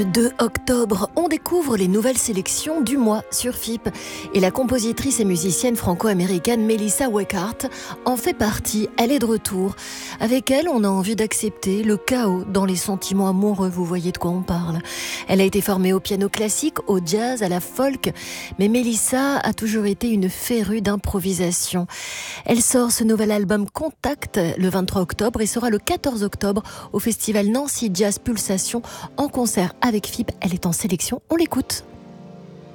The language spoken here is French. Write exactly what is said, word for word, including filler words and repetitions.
Le deux octobre, on découvre les nouvelles sélections du mois sur F I P et la compositrice et musicienne franco-américaine Melissa Weghart en fait partie. Elle est de retour. Avec elle, on a envie d'accepter le chaos dans les sentiments amoureux, vous voyez de quoi on parle. Elle a été formée au piano classique, au jazz, à la folk, mais Melissa a toujours été une férue d'improvisation. Elle sort ce nouvel album Contact le vingt-trois octobre et sera le quatorze octobre au festival Nancy Jazz Pulsation en concert avec F I P. Elle est en sélection, on l'écoute.